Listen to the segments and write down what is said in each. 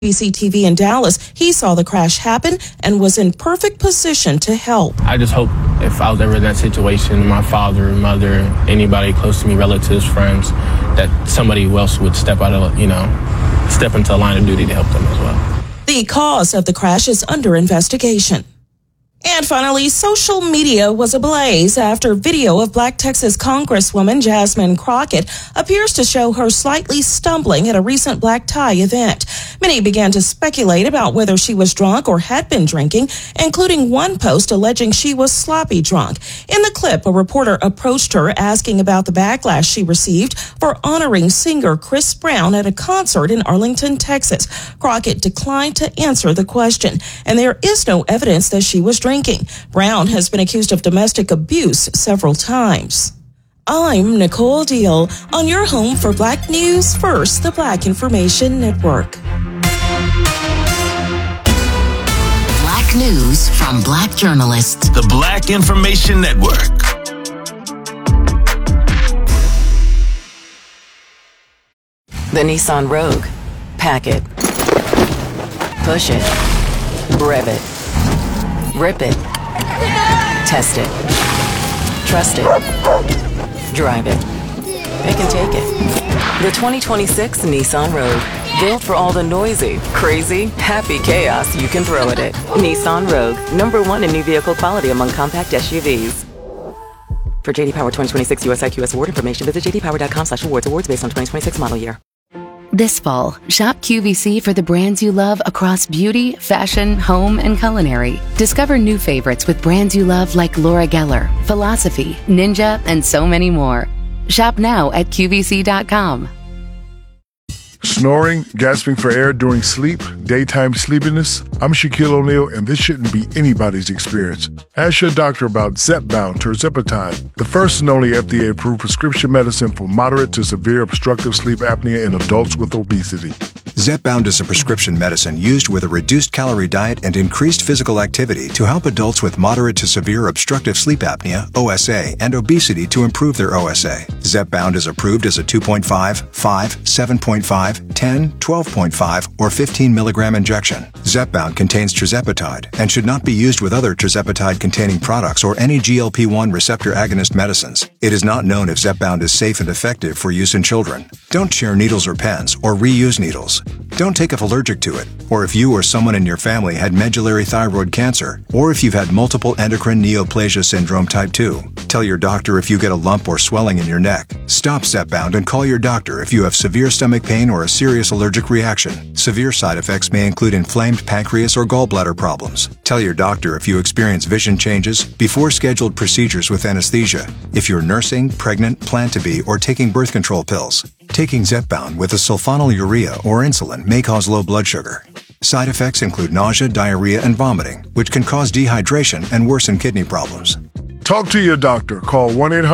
CCTV in Dallas, he saw the crash happen and was in perfect position to help. I just hope if I was ever in that situation, my father, mother, anybody close to me, relatives, friends, that somebody else would step into a line of duty to help them as well. The cause of the crash is under investigation. And finally, social media was ablaze after video of Black Texas Congresswoman Jasmine Crockett appears to show her slightly stumbling at a recent black tie event. Many began to speculate about whether she was drunk or had been drinking, including one post alleging she was sloppy drunk. In the clip, a reporter approached her asking about the backlash she received for honoring singer Chris Brown at a concert in Arlington, Texas. Crockett declined to answer the question, and there is no evidence that she was drinking. Brown has been accused of domestic abuse several times. I'm Nicole Deal on your home for Black News First, the Black Information Network. Black news from Black journalists. The Black Information Network. The Nissan Rogue. Pack it. Push it. Rev it. Rip it. Test it. Trust it. Drive it. Pick and take it. The 2026 Nissan Rogue. Built for all the noisy, crazy, happy chaos you can throw at it. Nissan Rogue. #1 in new vehicle quality among compact SUVs. For J.D. Power 2026 US IQS award information, visit jdpower.com/awards. Awards based on 2026 model year. This fall, shop QVC for the brands you love across beauty, fashion, home, and culinary. Discover new favorites with brands you love like Laura Geller, Philosophy, Ninja, and so many more. Shop now at QVC.com. Snoring, gasping for air during sleep, daytime sleepiness. I'm Shaquille O'Neal, and this shouldn't be anybody's experience. Ask your doctor about Zepbound tirzepatide, the first and only FDA-approved prescription medicine for moderate to severe obstructive sleep apnea in adults with obesity. Zepbound is a prescription medicine used with a reduced calorie diet and increased physical activity to help adults with moderate to severe obstructive sleep apnea, OSA, and obesity to improve their OSA. Zepbound is approved as a 2.5, 5, 7.5, 10, 12.5, or 15 milligram injection. Zepbound contains tirzepatide and should not be used with other tirzepatide-containing products or any GLP-1 receptor agonist medicines. It is not known if Zepbound is safe and effective for use in children. Don't share needles or pens or reuse needles. Don't take if allergic to it, or if you or someone in your family had medullary thyroid cancer, or if you've had multiple endocrine neoplasia syndrome type 2. Tell your doctor if you get a lump or swelling in your neck. Stop Zepbound and call your doctor if you have severe stomach pain or a serious allergic reaction. Severe side effects may include inflamed pancreas or gallbladder problems. Tell your doctor if you experience vision changes before scheduled procedures with anesthesia, if you're nursing, pregnant, plan to be, or taking birth control pills. Taking Zepbound with a sulfonylurea or insulin may cause low blood sugar. Side effects include nausea, diarrhea, and vomiting, which can cause dehydration and worsen kidney problems. Talk to your doctor. Call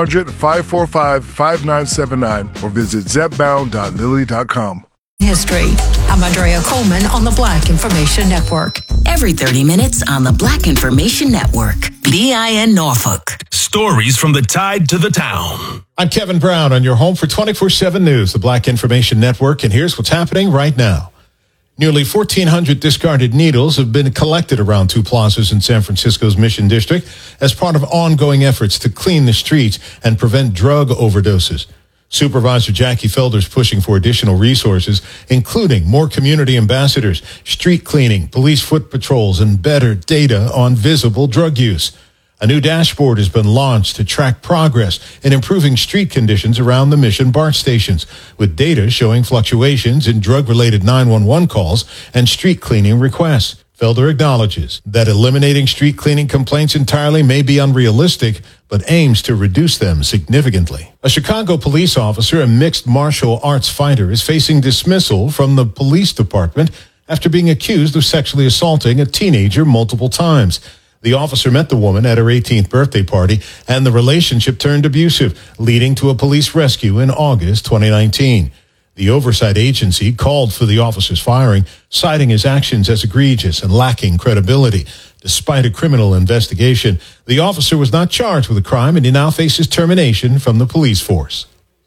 1-800-545-5979 or visit zepbound.lilly.com. History. I'm Andrea Coleman on the Black Information Network. Every 30 minutes on the Black Information Network. BIN Norfolk. Stories from the tide to the town. I'm Kevin Brown on your home for 24/7 News, the Black Information Network, and here's what's happening right now. Nearly 1,400 discarded needles have been collected around two plazas in San Francisco's Mission District as part of ongoing efforts to clean the streets and prevent drug overdoses. Supervisor Jackie Felder's pushing for additional resources, including more community ambassadors, street cleaning, police foot patrols, and better data on visible drug use. A new dashboard has been launched to track progress in improving street conditions around the Mission BART stations, with data showing fluctuations in drug-related 911 calls and street cleaning requests. Felder acknowledges that eliminating street cleaning complaints entirely may be unrealistic, but aims to reduce them significantly. A Chicago police officer, a mixed martial arts fighter, is facing dismissal from the police department after being accused of sexually assaulting a teenager multiple times. The officer met the woman at her 18th birthday party, and the relationship turned abusive, leading to a police rescue in August 2019. The oversight agency called for the officer's firing, citing his actions as egregious and lacking credibility. Despite a criminal investigation, the officer was not charged with a crime, and he now faces termination from the police force.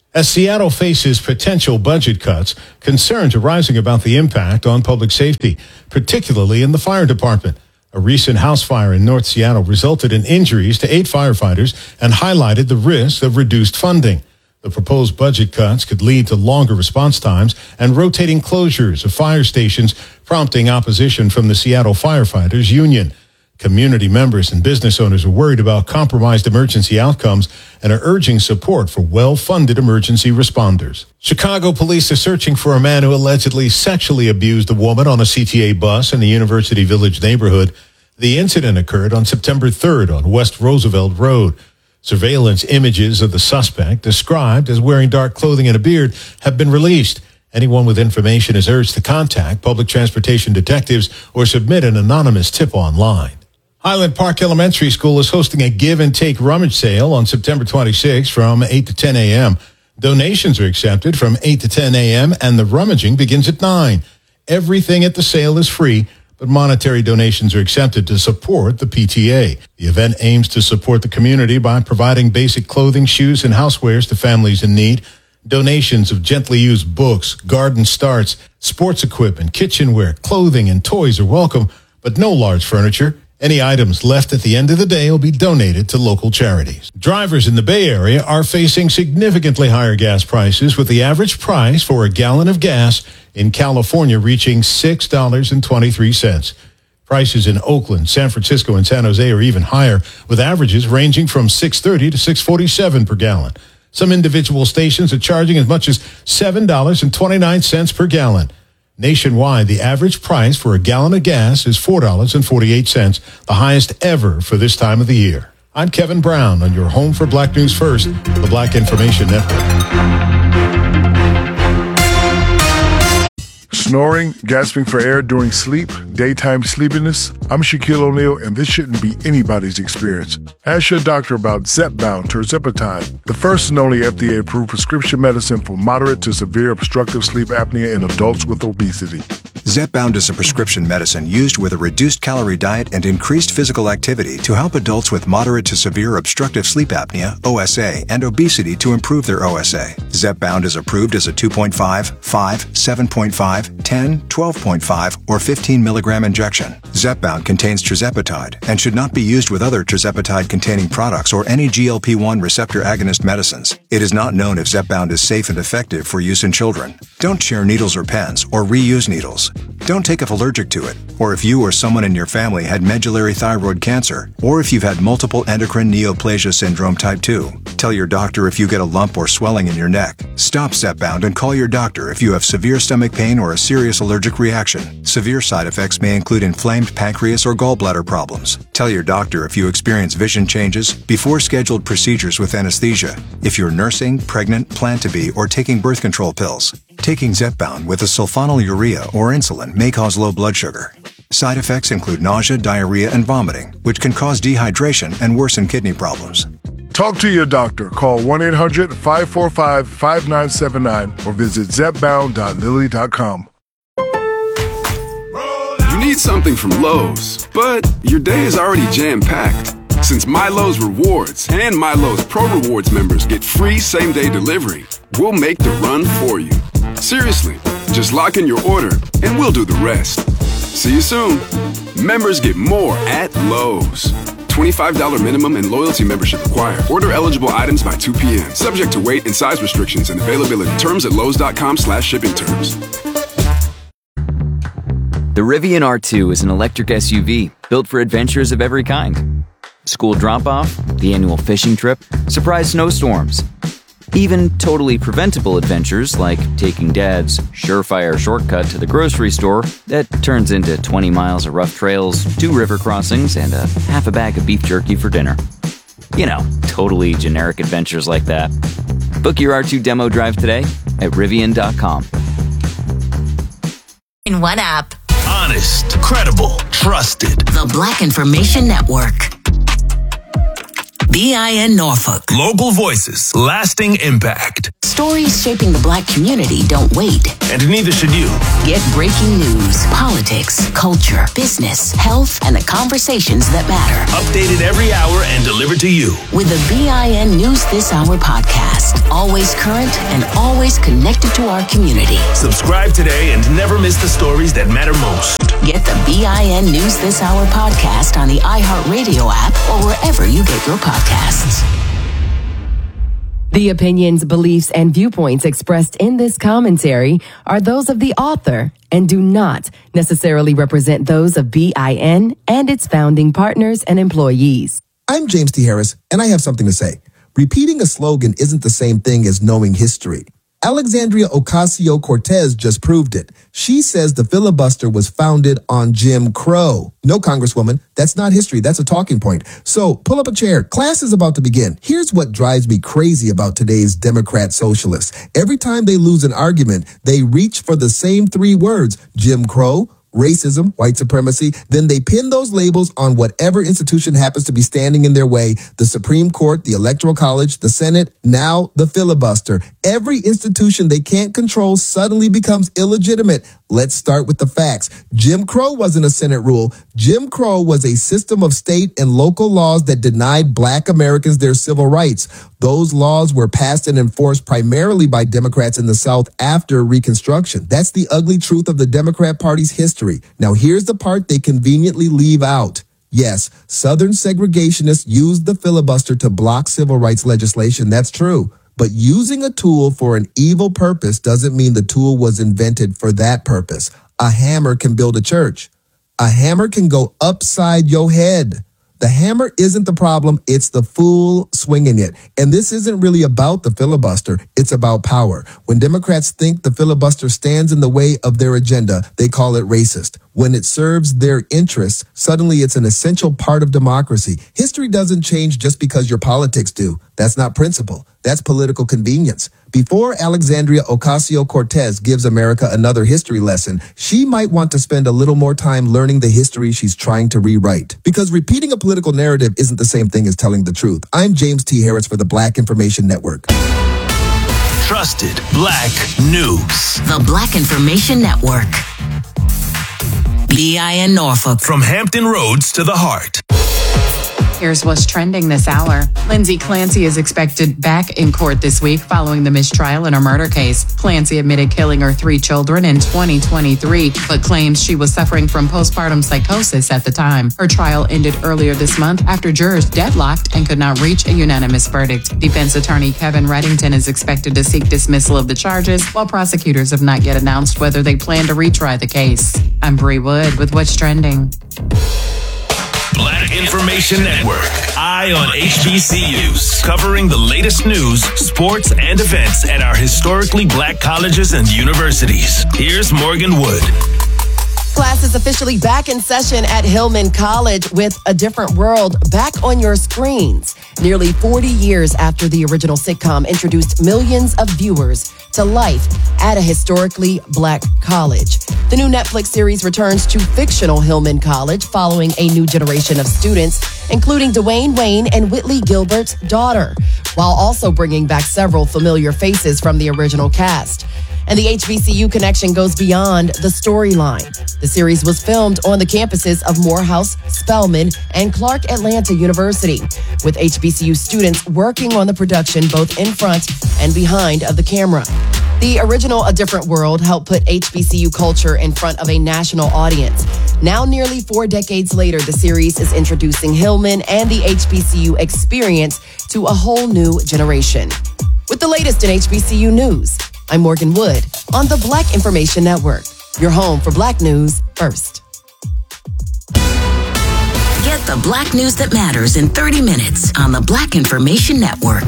As Seattle faces potential budget cuts, concerns are rising about the impact on public safety, particularly in the fire department. A recent house fire in North Seattle resulted in injuries to 8 firefighters and highlighted the risk of reduced funding. The proposed budget cuts could lead to longer response times and rotating closures of fire stations, prompting opposition from the Seattle Firefighters Union. Community members and business owners are worried about compromised emergency outcomes and are urging support for well-funded emergency responders. Chicago police are searching for a man who allegedly sexually abused a woman on a CTA bus in the University Village neighborhood. The incident occurred on September 3rd on West Roosevelt Road. Surveillance images of the suspect, described as wearing dark clothing and a beard, have been released. Anyone with information is urged to contact public transportation detectives or submit an anonymous tip online. Highland Park Elementary School is hosting a give-and-take rummage sale on September 26 from 8 to 10 a.m. Donations are accepted from 8 to 10 a.m. and the rummaging begins at 9. Everything at the sale is free, but monetary donations are accepted to support the PTA. The event aims to support the community by providing basic clothing, shoes, and housewares to families in need. Donations of gently used books, garden starts, sports equipment, kitchenware, clothing, and toys are welcome, but no large furniture. Any items left at the end of the day will be donated to local charities. Drivers in the Bay Area are facing significantly higher gas prices, with the average price for a gallon of gas in California reaching $6.23. Prices in Oakland, San Francisco, and San Jose are even higher, with averages ranging from $6.30 to $6.47 per gallon. Some individual stations are charging as much as $7.29 per gallon. Nationwide, the average price for a gallon of gas is $4.48, the highest ever for this time of the year. I'm Kevin Brown on your home for Black News First, the Black Information Network. Snoring, gasping for air during sleep, daytime sleepiness. I'm Shaquille O'Neal, and this shouldn't be anybody's experience. Ask your doctor about Zepbound Tirzepatide, the first and only FDA-approved prescription medicine for moderate to severe obstructive sleep apnea in adults with obesity. Zepbound is a prescription medicine used with a reduced calorie diet and increased physical activity to help adults with moderate to severe obstructive sleep apnea, OSA, and obesity to improve their OSA. Zepbound is approved as a 2.5, 5, 7.5, 10, 12.5, or 15 milligram injection. Zepbound contains tirzepatide and should not be used with other tirzepatide-containing products or any GLP-1 receptor agonist medicines. It is not known if Zepbound is safe and effective for use in children. Don't share needles or pens or reuse needles. Don't take if allergic to it, or if you or someone in your family had medullary thyroid cancer, or if you've had multiple endocrine neoplasia syndrome type 2. Tell your doctor if you get a lump or swelling in your neck. Stop Zepbound and call your doctor if you have severe stomach pain or a serious allergic reaction. Severe side effects may include inflamed pancreas or gallbladder problems. Tell your doctor if you experience vision changes before scheduled procedures with anesthesia, if you're nursing, pregnant, plan to be, or taking birth control pills. Taking Zepbound with a sulfonylurea or insulin may cause low blood sugar. Side effects include nausea, diarrhea, and vomiting, which can cause dehydration and worsen kidney problems. Talk to your doctor. Call 1-800-545-5979 or visit zepbound.lilly.com. You need something from Lowe's, but your day is already jam-packed. Since MyLowe's Rewards and MyLowe's Pro Rewards members get free same-day delivery, we'll make the run for you. Seriously, just lock in your order and we'll do the rest. See you soon. Members get more at Lowe's. $25 minimum and loyalty membership required. Order eligible items by 2 p.m. Subject to weight and size restrictions and availability. Terms at lowes.com/shipping terms. The Rivian R2 is an electric SUV built for adventures of every kind. School drop-off, the annual fishing trip, surprise snowstorms. Even totally preventable adventures like taking Dad's surefire shortcut to the grocery store that turns into 20 miles of rough trails, 2 river crossings, and a half a bag of beef jerky for dinner. You know, totally generic adventures like that. Book your R2 demo drive today at Rivian.com. In one app. Honest, credible, trusted. The Black Information Network. BIN Norfolk. Local voices, lasting impact. Stories shaping the Black community don't wait. And neither should you. Get breaking news, politics, culture, business, health, and the conversations that matter. Updated every hour and delivered to you. With the BIN News This Hour podcast. Always current and always connected to our community. Subscribe today and never miss the stories that matter most. Get the BIN News This Hour podcast on the iHeartRadio app or wherever you get your podcasts. The opinions, beliefs, and viewpoints expressed in this commentary are those of the author and do not necessarily represent those of BIN and its founding partners and employees. I'm James T. Harris, and I have something to say. Repeating a slogan isn't the same thing as knowing history. Alexandria Ocasio-Cortez just proved it. She says the filibuster was founded on Jim Crow. No, Congresswoman, that's not history. That's a talking point. So pull up a chair. Class is about to begin. Here's what drives me crazy about today's Democrat socialists. Every time they lose an argument, they reach for the same three words: Jim Crow, racism, white supremacy. Then they pin those labels on whatever institution happens to be standing in their way: the Supreme Court, the Electoral College, the Senate, now the filibuster. Every institution they can't control suddenly becomes illegitimate. Let's start with the facts. Jim Crow wasn't a Senate rule. Jim Crow was a system of state and local laws that denied Black Americans their civil rights. Those laws were passed and enforced primarily by Democrats in the South after Reconstruction. That's the ugly truth of the Democrat Party's history. Now, here's the part they conveniently leave out. Yes, Southern segregationists used the filibuster to block civil rights legislation. That's true. But using a tool for an evil purpose doesn't mean the tool was invented for that purpose. A hammer can build a church. A hammer can go upside your head. The hammer isn't the problem, it's the fool swinging it. And this isn't really about the filibuster, it's about power. When Democrats think the filibuster stands in the way of their agenda, they call it racist. When it serves their interests, suddenly it's an essential part of democracy. History doesn't change just because your politics do. That's not principle. That's political convenience. Before Alexandria Ocasio-Cortez gives America another history lesson, she might want to spend a little more time learning the history she's trying to rewrite. Because repeating a political narrative isn't the same thing as telling the truth. I'm James T. Harris for the Black Information Network. Trusted Black News. The Black Information Network. BIN Norfolk. From Hampton Roads to the heart. Here's what's trending this hour. Lindsay Clancy is expected back in court this week following the mistrial in her murder case. Clancy admitted killing her 3 children in 2023, but claims she was suffering from postpartum psychosis at the time. Her trial ended earlier this month after jurors deadlocked and could not reach a unanimous verdict. Defense attorney Kevin Reddington is expected to seek dismissal of the charges, while prosecutors have not yet announced whether they plan to retry the case. I'm Bree Wood with What's Trending. Black Information Network. Eye on HBCUs. Covering the latest news, sports, and events at our historically Black colleges and universities. Here's Morgan Wood. Class is officially back in session at Hillman College with A Different World back on your screens. Nearly 40 years after the original sitcom introduced millions of viewers to life at a historically Black college. The new Netflix series returns to fictional Hillman College following a new generation of students, including Dwayne Wayne and Whitley Gilbert's daughter, while also bringing back several familiar faces from the original cast. And the HBCU connection goes beyond the storyline. The series was filmed on the campuses of Morehouse, Spelman, and Clark Atlanta University, with HBCU students working on the production both in front and behind of the camera. The original A Different World helped put HBCU culture in front of a national audience. Now, nearly 4 decades later, the series is introducing Hillman and the HBCU experience to a whole new generation. With the latest in HBCU news, I'm Morgan Wood on the Black Information Network, your home for Black news first. Get the Black news that matters in 30 minutes on the Black Information Network.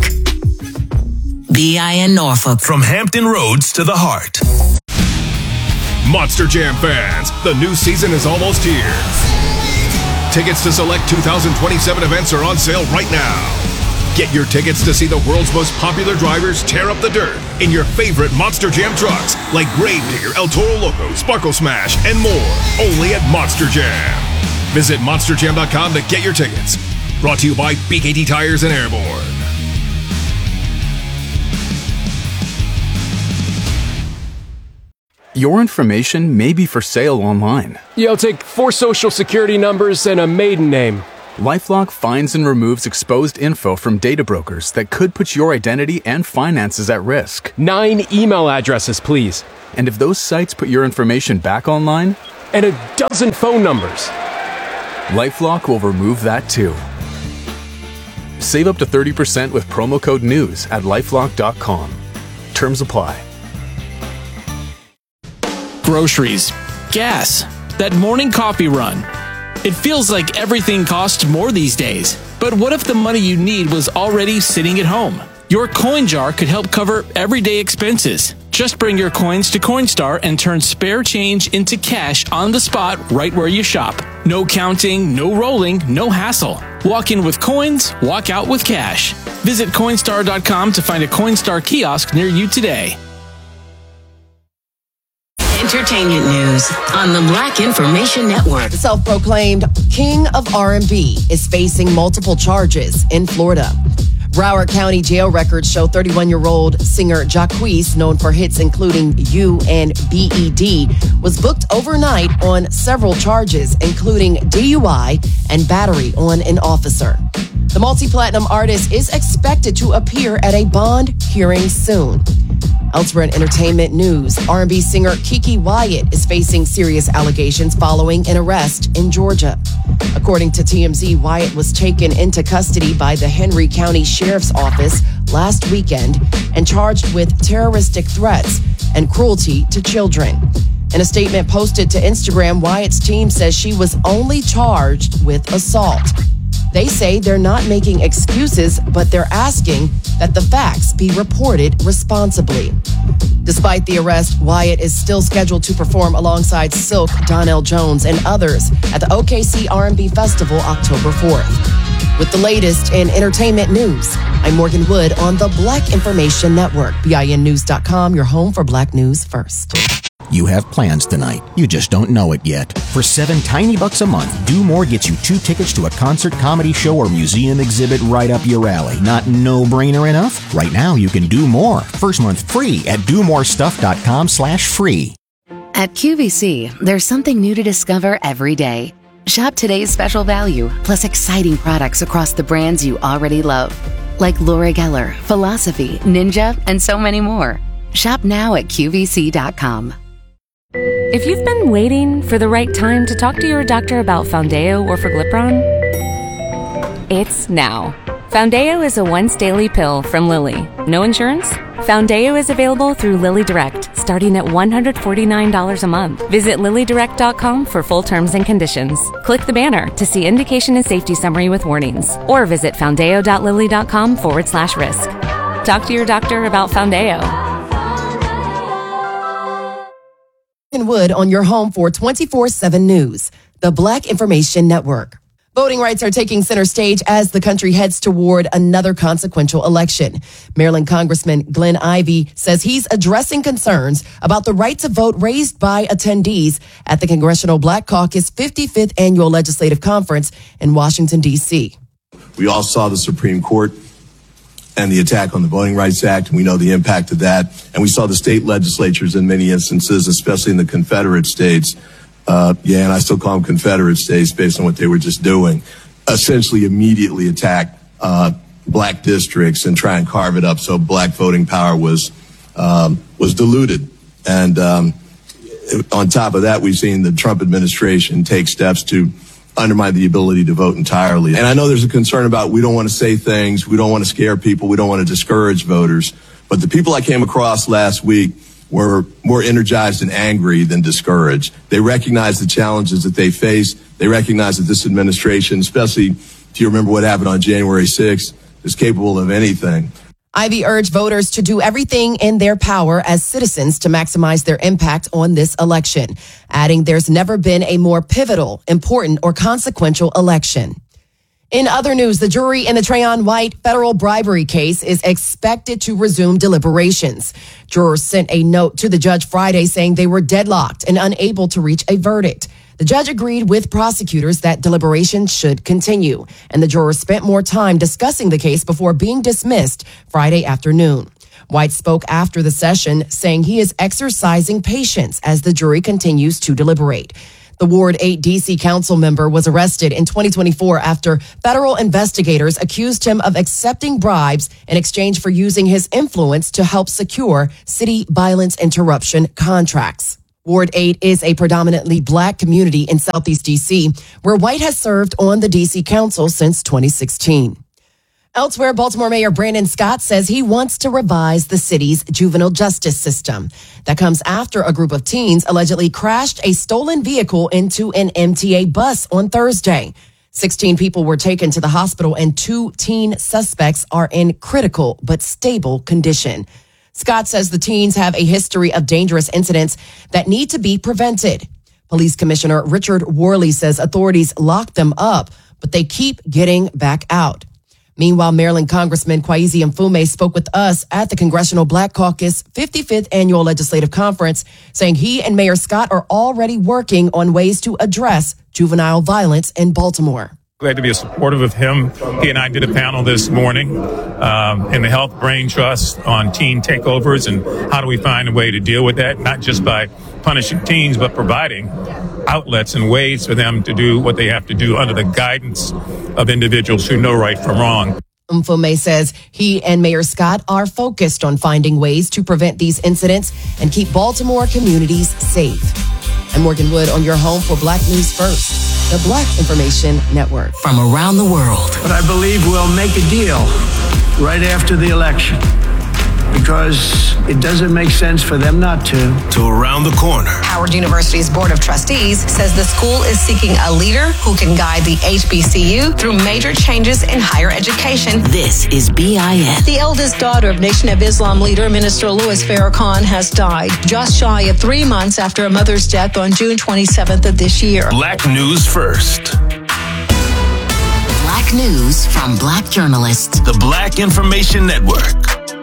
BIN Norfolk. From Hampton Roads to the heart. Monster Jam fans, the new season is almost here. Tickets to select 2027 events are on sale right now. Get your tickets to see the world's most popular drivers tear up the dirt in your favorite Monster Jam trucks like Gravedigger, El Toro Loco, Sparkle Smash, and more. Only at Monster Jam. Visit monsterjam.com to get your tickets. Brought to you by BKT Tires and Airborne. your information may be for sale online. Yeah, I'll take 4 social security numbers and a maiden name. LifeLock finds and removes exposed info from data brokers that could put your identity and finances at risk. 9 email addresses, please. And if those sites put your information back online? And a dozen phone numbers. LifeLock will remove that too. Save up to 30% with promo code NEWS at LifeLock.com. Terms apply. Groceries, gas, that morning coffee run. It feels like everything costs more these days. But what if the money you need was already sitting at home? Your coin jar could help cover everyday expenses. Just bring your coins to Coinstar and turn spare change into cash on the spot right where you shop. No counting, no rolling, no hassle. Walk in with coins, walk out with cash. Visit Coinstar.com to find a Coinstar kiosk near you today. Entertainment news on the Black Information Network. The self-proclaimed king of R&B is facing multiple charges in Florida. Broward County jail records show 31-year-old singer Jacquees, known for hits including You and BED, was booked overnight on several charges, including DUI and battery on an officer. The multi-platinum artist is expected to appear at a bond hearing soon. Elsewhere in entertainment news, R&B singer Keke Wyatt is facing serious allegations following an arrest in Georgia. According to TMZ, Wyatt was taken into custody by the Henry County Sheriff's Office last weekend and charged with terroristic threats and cruelty to children. In a statement posted to Instagram, Wyatt's team says she was only charged with assault. They say they're not making excuses, but they're asking that the facts be reported responsibly. Despite the arrest, Wyatt is still scheduled to perform alongside Silk, Donnell Jones, and others at the OKC R&B Festival October 4th. With the latest in entertainment news, I'm Morgan Wood on the Black Information Network, BINnews.com, your home for Black news first. You have plans tonight. You just don't know it yet. For $7 tiny a month, Do More gets you 2 tickets to a concert, comedy show, or museum exhibit right up your alley. Not no-brainer enough? Right now, you can do more. First month free at domorestuff.com/free. At QVC, there's something new to discover every day. Shop today's special value, plus exciting products across the brands you already love. Like Laura Geller, Philosophy, Ninja, and so many more. Shop now at QVC.com. If you've been waiting for the right time to talk to your doctor about Foundeo or Forglipron, it's now. Foundeo is a once-daily pill from Lilly. No insurance? Foundeo is available through Lilly Direct, starting at $149 a month. Visit LillyDirect.com for full terms and conditions. Click the banner to see indication and safety summary with warnings, or visit foundeo.lilly.com/risk. Talk to your doctor about Foundeo. Wood on your home for 24/7 news, the Black Information Network. Voting rights are taking center stage as the country heads toward another consequential election. Maryland Congressman Glenn Ivey says he's addressing concerns about the right to vote raised by attendees at the Congressional Black Caucus 55th Annual Legislative Conference in Washington, D.C. We all saw the Supreme Court and the attack on the Voting Rights Act, and we know the impact of that. And we saw the state legislatures in many instances, especially in the Confederate states, and I still call them Confederate states based on what they were just doing, essentially immediately attack black districts and try and carve it up so black voting power was diluted. And on top of that, we've seen the Trump administration take steps to undermine the ability to vote entirely. And I know there's a concern about we don't want to say things, we don't want to scare people, we don't want to discourage voters. But the people I came across last week were more energized and angry than discouraged. They recognize the challenges that they face. They recognize that this administration, especially if you remember what happened on January 6th, is capable of anything. Ivey urged voters to do everything in their power as citizens to maximize their impact on this election, adding there's never been a more pivotal, important, or consequential election. In other news, the jury in the Trayon White federal bribery case is expected to resume deliberations. Jurors sent a note to the judge Friday saying they were deadlocked and unable to reach a verdict. The judge agreed with prosecutors that deliberations should continue, and the jurors spent more time discussing the case before being dismissed Friday afternoon. White spoke after the session, saying he is exercising patience as the jury continues to deliberate. The Ward 8 D.C. council member was arrested in 2024 after federal investigators accused him of accepting bribes in exchange for using his influence to help secure city violence interruption contracts. Ward 8 is a predominantly black community in Southeast D.C., where White has served on the D.C. Council since 2016. Elsewhere, Baltimore Mayor Brandon Scott says he wants to revise the city's juvenile justice system. That comes after a group of teens allegedly crashed a stolen vehicle into an MTA bus on Thursday. 16 people were taken to the hospital and 2 teen suspects are in critical but stable condition. Scott says the teens have a history of dangerous incidents that need to be prevented. Police Commissioner Richard Worley says authorities locked them up, but they keep getting back out. Meanwhile, Maryland Congressman Kwesi Mfume spoke with us at the Congressional Black Caucus 55th Annual Legislative Conference, saying he and Mayor Scott are already working on ways to address juvenile violence in Baltimore. Glad to be supportive of him. He and I did a panel this morning in the Health Brain Trust on teen takeovers and how do we find a way to deal with that, not just by punishing teens, but providing outlets and ways for them to do what they have to do under the guidance of individuals who know right from wrong. Mfume says he and Mayor Scott are focused on finding ways to prevent these incidents and keep Baltimore communities safe. I'm Morgan Wood on your home for Black News First, the Black Information Network. From around the world. But I believe we'll make a deal right after the election, because it doesn't make sense for them not to. To around the corner. Howard University's Board of Trustees says the school is seeking a leader who can guide the HBCU through major changes in higher education. This is BIN. The eldest daughter of Nation of Islam leader Minister Louis Farrakhan has died just shy of 3 months after a mother's death on June 27th of this year. Black News First. Black news from Black journalists. The Black Information Network.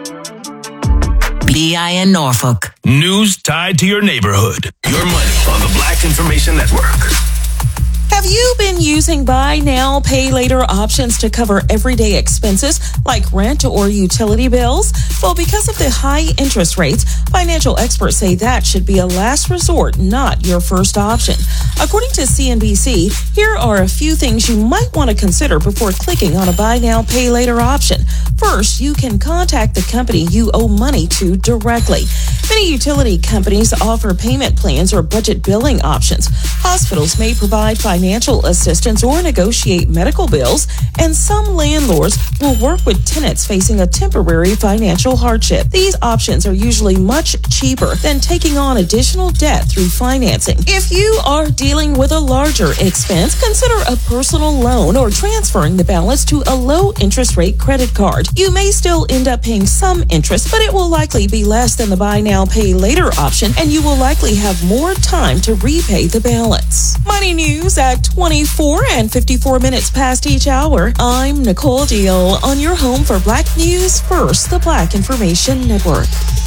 BIN Norfolk. News tied to your neighborhood. Your money on the Black Information Network. Have you been using buy now, pay later options to cover everyday expenses like rent or utility bills? Well, because of the high interest rates, financial experts say that should be a last resort, not your first option. According to CNBC, here are a few things you might want to consider before clicking on a buy now, pay later option. First, you can contact the company you owe money to directly. Many utility companies offer payment plans or budget billing options. Hospitals may provide financial assistance or negotiate medical bills, and some landlords will work with tenants facing a temporary financial hardship. These options are usually much cheaper than taking on additional debt through financing. If you are dealing with a larger expense, consider a personal loan or transferring the balance to a low interest rate credit card. You may still end up paying some interest, but it will likely be less than the buy now, pay later option, and you will likely have more time to repay the balance. Money news at 24 and 54 minutes past each hour. I'm Nicole Deal on your home for Black News First, the Black Information Network.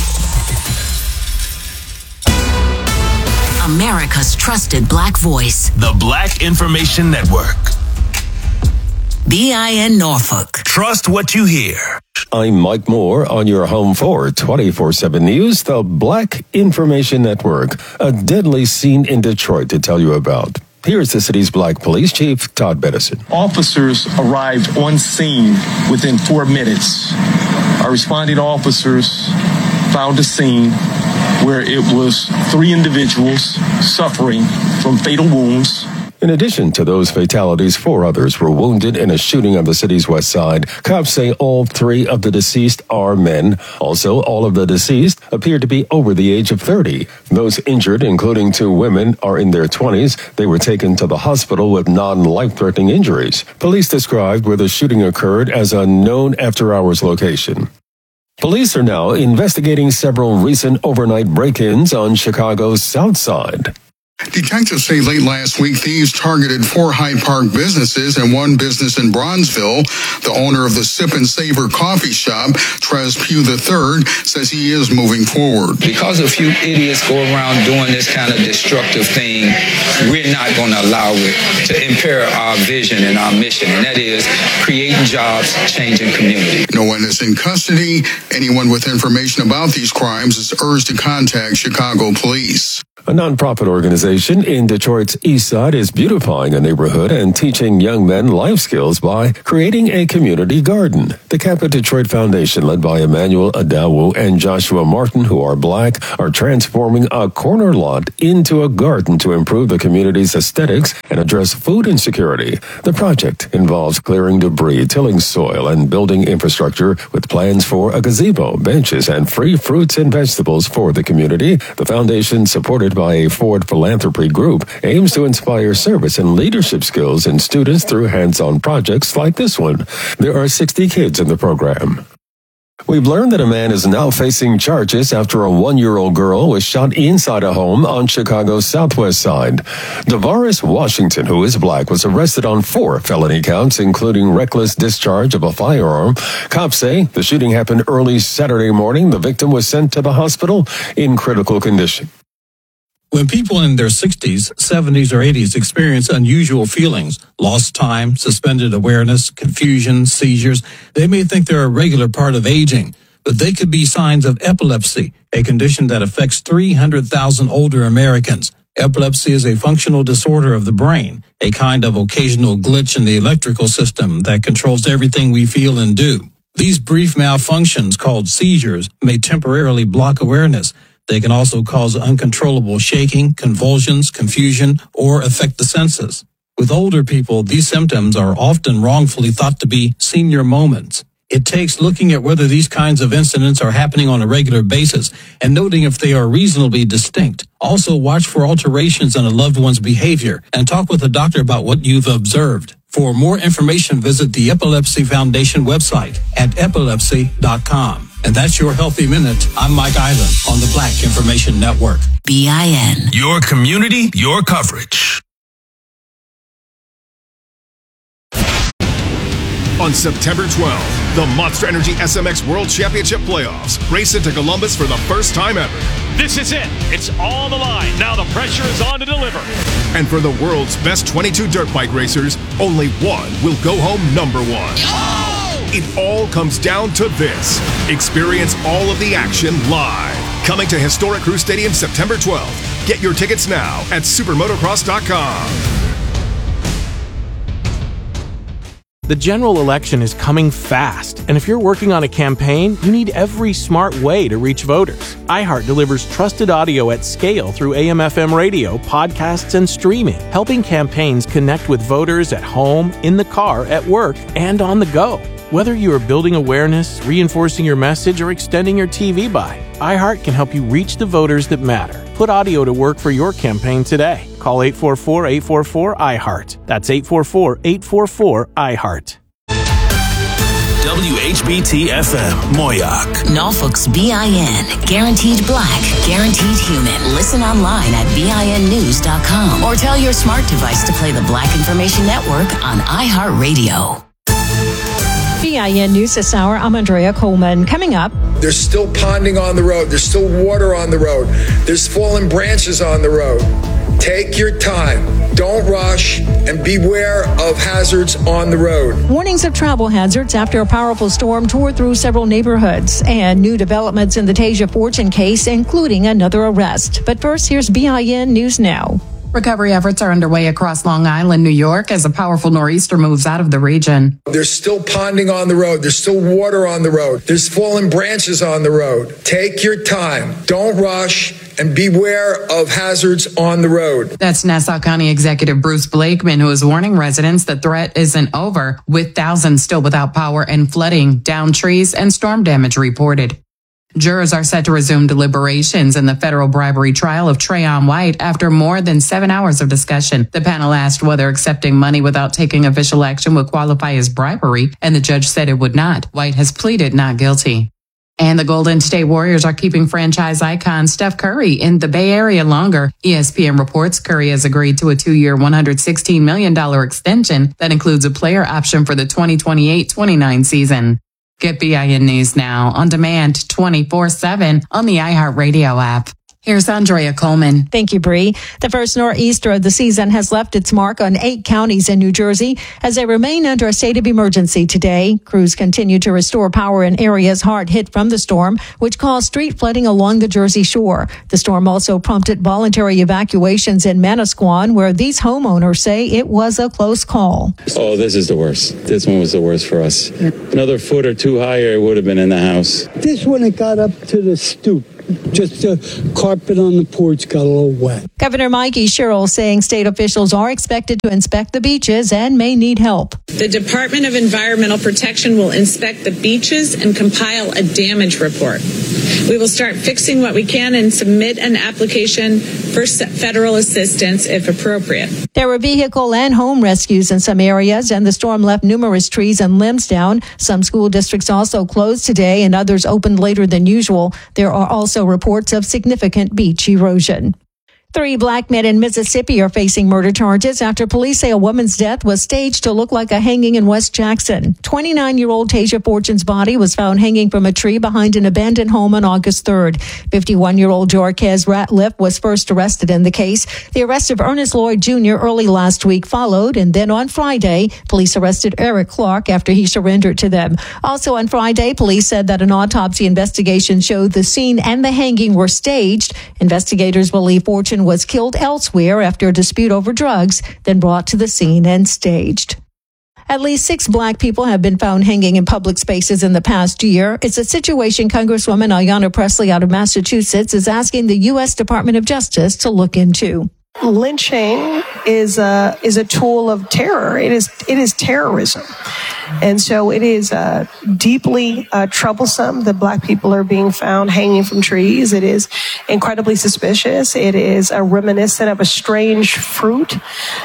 America's trusted Black voice. The Black Information Network. BIN Norfolk. Trust what you hear. I'm Mike Moore on your home for 24/7 News, the Black Information Network. A deadly scene in Detroit to tell you about. Here's the city's Black Police Chief, Todd Bettison. Officers arrived on scene within 4 minutes. Our responding officers found a scene where it was 3 individuals suffering from fatal wounds. In addition to those fatalities, 4 others were wounded in a shooting on the city's west side. Cops say all 3 of the deceased are men. Also, all of the deceased appear to be over the age of 30. Those injured, including 2 women, are in their 20s. They were taken to the hospital with non-life-threatening injuries. Police described where the shooting occurred as a known after-hours location. Police are now investigating several recent overnight break-ins on Chicago's South Side. Detectives say late last week, thieves targeted 4 Hyde Park businesses and one business in Bronzeville. The owner of the Sip and Savor coffee shop, Trez Pugh III, says he is moving forward. Because a few idiots go around doing this kind of destructive thing, we're not going to allow it to impair our vision and our mission, and that is creating jobs, changing community. No one is in custody. Anyone with information about these crimes is urged to contact Chicago police. A nonprofit organization in Detroit's East Side is beautifying a neighborhood and teaching young men life skills by creating a community garden. The Kappa Detroit Foundation, led by Emmanuel Adawu and Joshua Martin, who are Black, are transforming a corner lot into a garden to improve the community's aesthetics and address food insecurity. The project involves clearing debris, tilling soil, and building infrastructure with plans for a gazebo, benches, and free fruits and vegetables for the community. The foundation, supported by a Ford Philanthropy Group, aims to inspire service and leadership skills in students through hands-on projects like this one. There are 60 kids in the program. We've learned that a man is now facing charges after a 1-year-old girl was shot inside a home on Chicago's southwest side. Davaris Washington, who is Black, was arrested on 4 felony counts, including reckless discharge of a firearm. Cops say the shooting happened early Saturday morning. The victim was sent to the hospital in critical condition. When people in their 60s, 70s, or 80s experience unusual feelings, lost time, suspended awareness, confusion, seizures, they may think they're a regular part of aging, but they could be signs of epilepsy, a condition that affects 300,000 older Americans. Epilepsy is a functional disorder of the brain, a kind of occasional glitch in the electrical system that controls everything we feel and do. These brief malfunctions, called seizures, may temporarily block awareness. They can also cause uncontrollable shaking, convulsions, confusion, or affect the senses. With older people, these symptoms are often wrongfully thought to be senior moments. It takes looking at whether these kinds of incidents are happening on a regular basis and noting if they are reasonably distinct. Also, watch for alterations in a loved one's behavior and talk with a doctor about what you've observed. For more information, visit the Epilepsy Foundation website at epilepsy.com. And that's your Healthy Minute. I'm Mike Island on the Black Information Network. BIN. Your community, your coverage. On September 12th, the Monster Energy SMX World Championship Playoffs race into Columbus for the first time ever. This is it. It's all the line. Now the pressure is on to deliver. And for the world's best 22 dirt bike racers, only one will go home number 1. Oh! It all comes down to this. Experience all of the action live. Coming to Historic Crew Stadium September 12th. Get your tickets now at supermotocross.com. The general election is coming fast, and if you're working on a campaign, you need every smart way to reach voters. iHeart delivers trusted audio at scale through AM/FM radio, podcasts, and streaming, helping campaigns connect with voters at home, in the car, at work, and on the go. Whether you are building awareness, reinforcing your message, or extending your TV buy, iHeart can help you reach the voters that matter. Put audio to work for your campaign today. Call 844-844-iHeart. That's 844-844-iHeart. WHBT-FM, Moyoc. Norfolk's BIN. Guaranteed Black, guaranteed human. Listen online at BINnews.com or tell your smart device to play the Black Information Network on iHeartRadio. BIN News this hour. I'm Andrea Coleman. Coming up. There's still ponding on the road. There's still water on the road. There's fallen branches on the road. Take your time. Don't rush and beware of hazards on the road. Warnings of travel hazards after a powerful storm tore through several neighborhoods and new developments in the Tasia Fortune case, including another arrest. But first, here's BIN News Now. Recovery efforts are underway across Long Island, New York, as a powerful nor'easter moves out of the region. There's still ponding on the road. There's still water on the road. There's fallen branches on the road. Take your time. Don't rush and beware of hazards on the road. That's Nassau County Executive Bruce Blakeman, who is warning residents the threat isn't over, with thousands still without power and flooding, downed trees, and storm damage reported. Jurors are set to resume deliberations in the federal bribery trial of Trayon White after more than 7 hours of discussion. The panel asked whether accepting money without taking official action would qualify as bribery, and the judge said it would not. White has pleaded not guilty. And the Golden State Warriors are keeping franchise icon Steph Curry in the Bay Area longer. ESPN reports Curry has agreed to a 2-year, $116 million extension that includes a player option for the 2028-29 season. Get BIN News now on demand 24/7 on the iHeartRadio app. Here's Andrea Coleman. Thank you, Bree. The first nor'easter of the season has left its mark on 8 counties in New Jersey as they remain under a state of emergency today. Crews continue to restore power in areas hard hit from the storm, which caused street flooding along the Jersey shore. The storm also prompted voluntary evacuations in Manasquan, where these homeowners say it was a close call. Oh, this is the worst. This one was the worst for us. Another foot or two higher, it would have been in the house. This one, it got up to the stoop. Just the carpet on the porch got a little wet. Governor Mikey Sherrill saying state officials are expected to inspect the beaches and may need help. The Department of Environmental Protection will inspect the beaches and compile a damage report. We will start fixing what we can and submit an application for federal assistance if appropriate. There were vehicle and home rescues in some areas, and the storm left numerous trees and limbs down. Some school districts also closed today and others opened later than usual. There are also reports of significant beach erosion. 3 black men in Mississippi are facing murder charges after police say a woman's death was staged to look like a hanging in West Jackson. 29-year-old Tasia Fortune's body was found hanging from a tree behind an abandoned home on August 3rd. 51-year-old Jorquez Ratliff was first arrested in the case. The arrest of Ernest Lloyd Jr. early last week followed, and then on Friday, police arrested Eric Clark after he surrendered to them. Also on Friday, police said that an autopsy investigation showed the scene and the hanging were staged. Investigators believe Fortune was killed elsewhere after a dispute over drugs, then brought to the scene and staged. At least 6 black people have been found hanging in public spaces in the past year. It's a situation Congresswoman Ayanna Pressley out of Massachusetts is asking the U.S. Department of Justice to look into. Lynching is a tool of terror. It is terrorism. And so it is deeply troublesome that black people are being found hanging from trees. It is incredibly suspicious. It is a reminiscent of a strange fruit,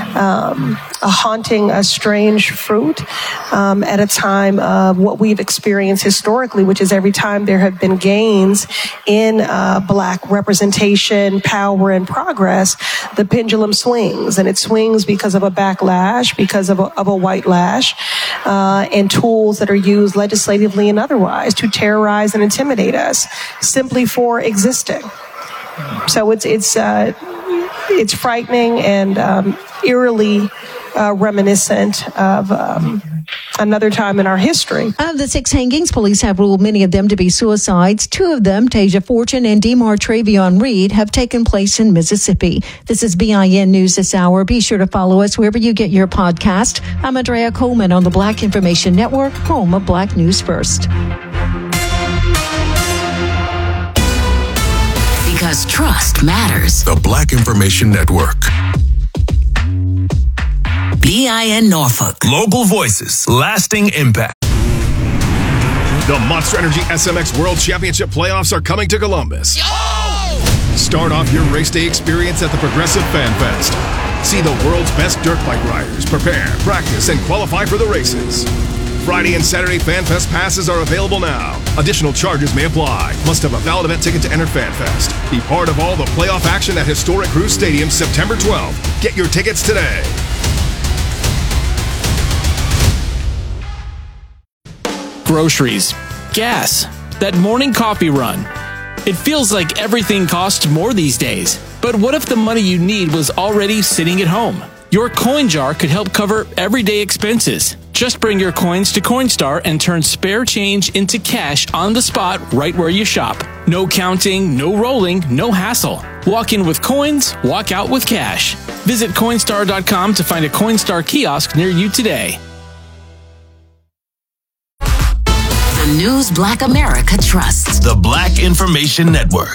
a strange fruit at a time of what we've experienced historically, which is every time there have been gains in black representation, power, and progress, the pendulum swings, and it swings because of a backlash, because of a white lash, and tools that are used legislatively and otherwise to terrorize and intimidate us simply for existing. So it's frightening and eerily reminiscent of another time in our history. Of the 6 hangings, police have ruled many of them to be suicides. 2 of them, Tasia Fortune and DeMar Travion Reed, have taken place in Mississippi. This is BIN News this hour. Be sure to follow us wherever you get your podcast. I'm Andrea Coleman on the Black Information Network, home of Black News First. Because trust matters. The Black Information Network. BIN Norfolk. Local voices, lasting impact. The Monster Energy SMX World Championship playoffs are coming to Columbus. Start off your race day experience at the Progressive Fan Fest. See the world's best dirt bike riders prepare, practice, and qualify for the races. Friday and Saturday Fan Fest passes are available now. Additional charges may apply. Must have a valid event ticket to enter Fan Fest. Be part of all the playoff action at Historic Cruise Stadium September 12th. Get your tickets today. Groceries, gas, that morning coffee run. It feels like everything costs more these days. But what if the money you need was already sitting at home? Your coin jar could help cover everyday expenses. Just bring your coins to Coinstar and turn spare change into cash on the spot right where you shop. No counting, no rolling, no hassle. Walk in with coins, walk out with cash. Visit Coinstar.com to find a Coinstar kiosk near you today. The news Black America trusts. The Black Information Network.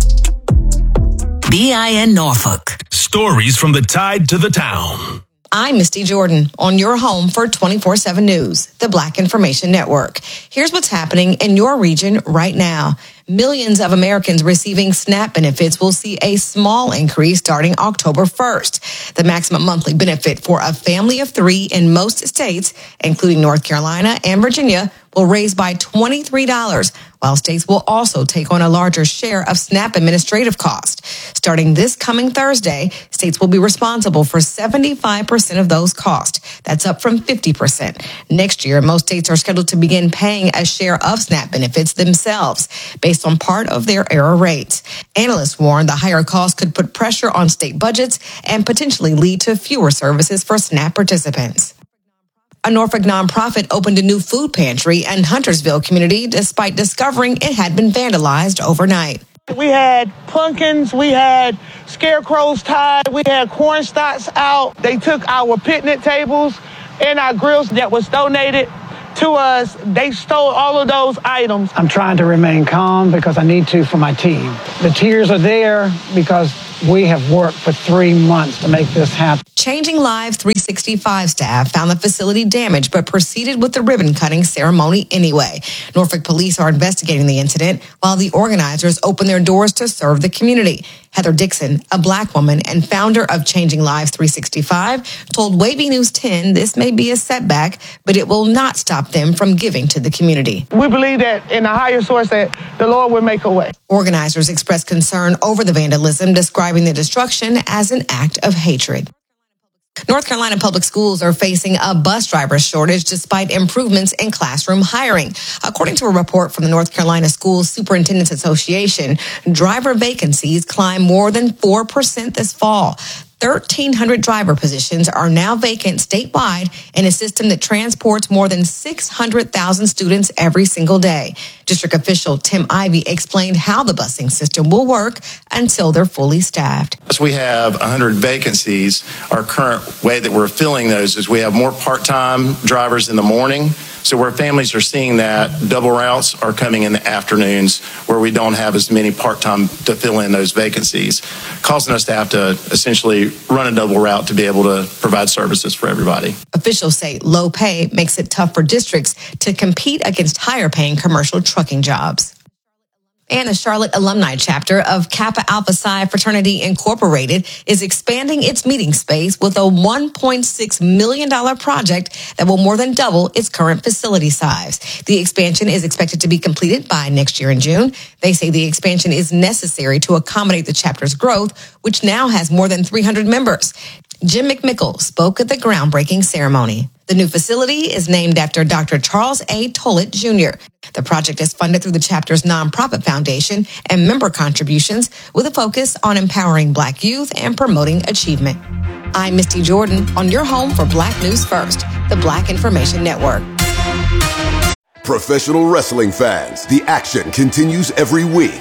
BIN Norfolk. Stories from the tide to the town. I'm Misty Jordan on your home for 24/7 News, the Black Information Network. Here's what's happening in your region right now. Millions of Americans receiving SNAP benefits will see a small increase starting October 1st. The maximum monthly benefit for a family of 3 in most states, including North Carolina and Virginia, will raise by $23, while states will also take on a larger share of SNAP administrative cost. Starting this coming Thursday, states will be responsible for 75% of those costs. That's up from 50%. Next year, most states are scheduled to begin paying a share of SNAP benefits themselves, based on part of their error rates. Analysts warn the higher costs could put pressure on state budgets and potentially lead to fewer services for SNAP participants. A Norfolk nonprofit opened a new food pantry in Huntersville community despite discovering it had been vandalized overnight. We had pumpkins, we had scarecrows tied, we had corn stalks out. They took our picnic tables and our grills that was donated to us. They stole all of those items. I'm trying to remain calm because I need to for my team. The tears are there because we have worked for 3 months to make this happen. Changing Lives 365 staff found the facility damaged but proceeded with the ribbon-cutting ceremony anyway. Norfolk police are investigating the incident while the organizers open their doors to serve the community. Heather Dixon, a Black woman and founder of Changing Lives 365, told Wavy News 10 this may be a setback, but it will not stop them from giving to the community. We believe that in a higher source that the Lord will make a way. Organizers expressed concern over the vandalism, describing the destruction as an act of hatred. North Carolina public schools are facing a bus driver shortage despite improvements in classroom hiring. According to a report from the North Carolina School Superintendents Association, driver vacancies climbed more than 4% this fall. 1,300 driver positions are now vacant statewide in a system that transports more than 600,000 students every single day. District official Tim Ivey explained how the busing system will work until they're fully staffed. As we have 100 vacancies, our current way that we're filling those is we have more part-time drivers in the morning. So where families are seeing that, double routes are coming in the afternoons where we don't have as many part-time to fill in those vacancies, causing us to have to essentially run a double route to be able to provide services for everybody. Officials say low pay makes it tough for districts to compete against higher-paying commercial trucking jobs. And the Charlotte alumni chapter of Kappa Alpha Psi Fraternity Incorporated is expanding its meeting space with a $1.6 million project that will more than double its current facility size. The expansion is expected to be completed by next year in June. They say the expansion is necessary to accommodate the chapter's growth, which now has more than 300 members. Jim McMickle spoke at the groundbreaking ceremony. The new facility is named after Dr. Charles A. Tollett, Jr. The project is funded through the chapter's nonprofit foundation and member contributions with a focus on empowering Black youth and promoting achievement. I'm Misty Jordan on your home for Black News First, the Black Information Network. Professional wrestling fans, the action continues every week.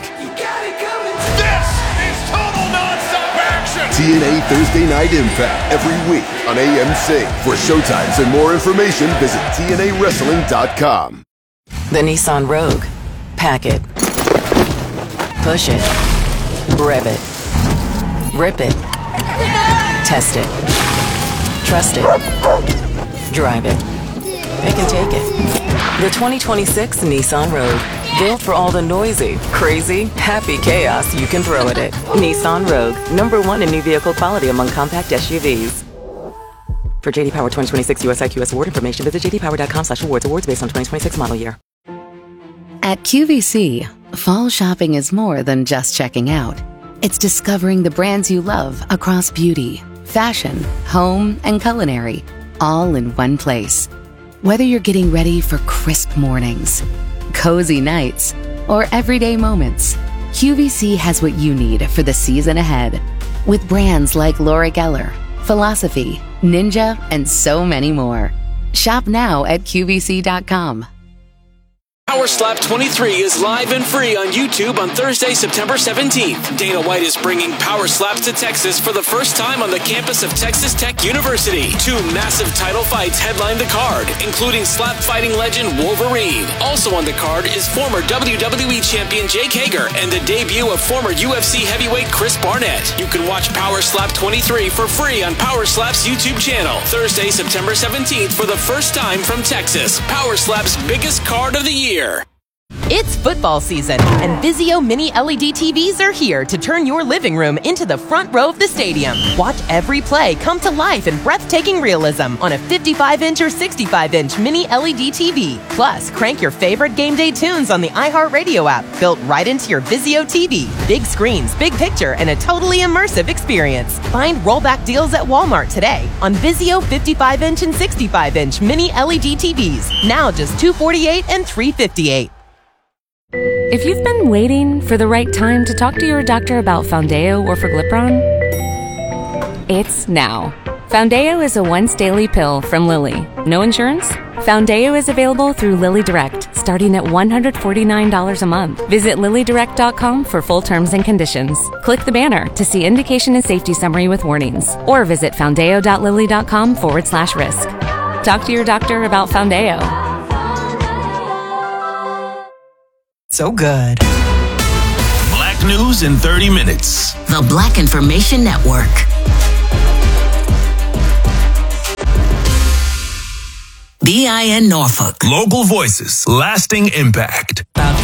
TNA Thursday Night Impact every week on AMC. For showtimes and more information, visit TNAWrestling.com. The Nissan Rogue. Pack it. Push it. Rev it. Rip it. Test it. Trust it. Drive it. Pick and take it. The 2026 Nissan Rogue. Built for all the noisy, crazy, happy chaos you can throw at it. Nissan Rogue, #1 in new vehicle quality among compact SUVs. For JD Power 2026 US IQS award information, visit jdpower.com/awards. Awards based on 2026 model year. At QVC, fall shopping is more than just checking out. It's discovering the brands you love across beauty, fashion, home, and culinary, all in one place. Whether you're getting ready for crisp mornings, cozy nights, or everyday moments, QVC has what you need for the season ahead. With brands like Laura Geller, Philosophy, Ninja, and so many more. Shop now at QVC.com. Power Slap 23 is live and free on YouTube on Thursday, September 17th. Dana White is bringing Power Slaps to Texas for the first time on the campus of Texas Tech University. 2 massive title fights headline the card, including slap fighting legend Wolverine. Also on the card is former WWE champion Jake Hager and the debut of former UFC heavyweight Chris Barnett. You can watch Power Slap 23 for free on Power Slap's YouTube channel. Thursday, September 17th for the first time from Texas. Power Slap's biggest card of the year. It's football season, and Vizio Mini LED TVs are here to turn your living room into the front row of the stadium. Watch every play come to life in breathtaking realism on a 55-inch or 65-inch Mini LED TV. Plus, crank your favorite game day tunes on the iHeartRadio app, built right into your Vizio TV. Big screens, big picture, and a totally immersive experience. Find rollback deals at Walmart today on Vizio 55-inch and 65-inch Mini LED TVs. Now just $248 and $358. If you've been waiting for the right time to talk to your doctor about Foundeo or Forglipron, it's now. Foundeo is a once-daily pill from Lilly. No insurance? Foundeo is available through Lilly Direct, starting at $149 a month. Visit LillyDirect.com for full terms and conditions. Click the banner to see indication and safety summary with warnings, or visit foundeo.lilly.com/risk. Talk to your doctor about Foundeo. So good. Black news in 30 minutes. The Black Information Network. BIN Norfolk. Local voices, lasting impact. About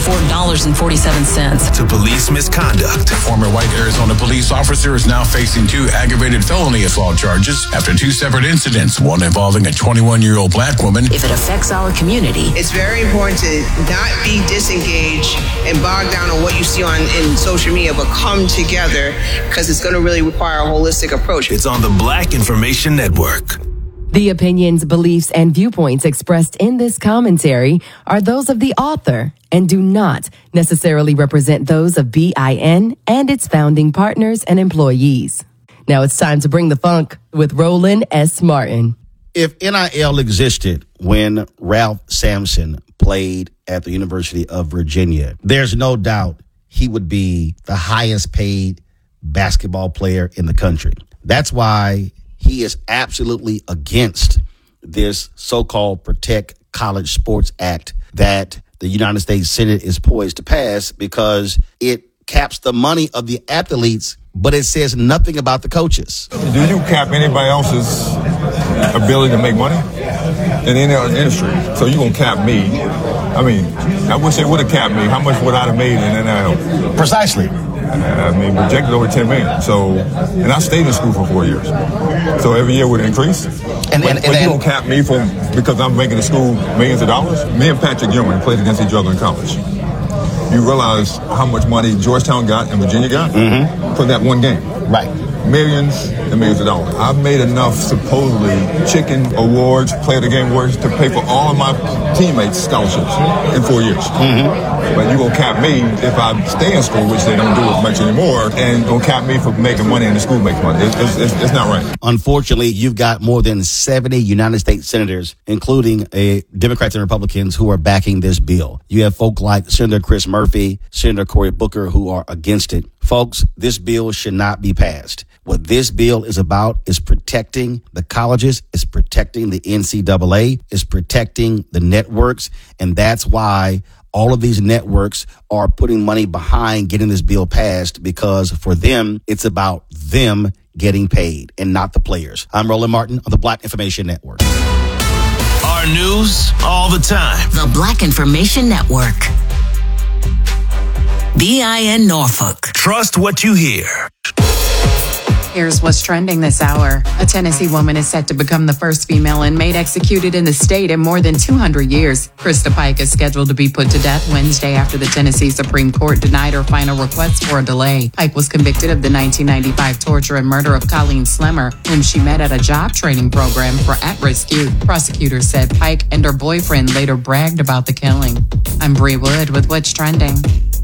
$4.47. To police misconduct. A former white Arizona police officer is now facing 2 aggravated felony assault charges after 2 separate incidents, one involving a 21-year-old black woman. If it affects our community, it's very important to not be disengaged and bogged down on what you see in social media, but come together, because it's going to really require a holistic approach. It's on the Black Information Network. The opinions, beliefs, and viewpoints expressed in this commentary are those of the author and do not necessarily represent those of BIN and its founding partners and employees. Now it's time to bring the funk with Roland S. Martin. If NIL existed when Ralph Sampson played at the University of Virginia, there's no doubt he would be the highest paid basketball player in the country. That's why he is absolutely against this so-called Protect College Sports Act that the United States Senate is poised to pass, because it caps the money of the athletes, but it says nothing about the coaches. Do you cap anybody else's ability to make money in any other industry? So you gonna cap me? I mean, I wish they would have capped me. How much would I have made in NIL? Precisely. I mean, projected over $10 million. So, and I stayed in school for 4 years. So every year would increase. But you don't cap me because I'm making the school millions of dollars. Me and Patrick Gilman played against each other in college. You realize how much money Georgetown got and Virginia got for that one game. Right. Millions and millions of dollars. I've made enough, supposedly, chicken awards, player of the game awards, to pay for all of my teammates' scholarships in 4 years. But you're going to cap me if I stay in school, which they don't do as much anymore, and going to cap me for making money and the school makes money. It's not right. Unfortunately, you've got more than 70 United States senators, including Democrats and Republicans, who are backing this bill. You have folk like Senator Chris Murphy, Senator Cory Booker, who are against it. Folks, this bill should not be passed. What this bill is about is protecting the colleges, is protecting the NCAA, is protecting the networks, and that's why all of these networks are putting money behind getting this bill passed, because for them, it's about them getting paid and not the players. I'm Roland Martin on the Black Information Network. Our news all the time. The Black Information Network. BIN Norfolk. Trust what you hear. Here's what's trending this hour. A Tennessee woman is set to become the first female inmate executed in the state in more than 200 years. Krista Pike is scheduled to be put to death Wednesday after the Tennessee Supreme Court denied her final request for a delay. Pike was convicted of the 1995 torture and murder of Colleen Slemmer, whom she met at a job training program for at-risk youth. Prosecutors said Pike and her boyfriend later bragged about the killing. I'm Bree Wood with What's Trending.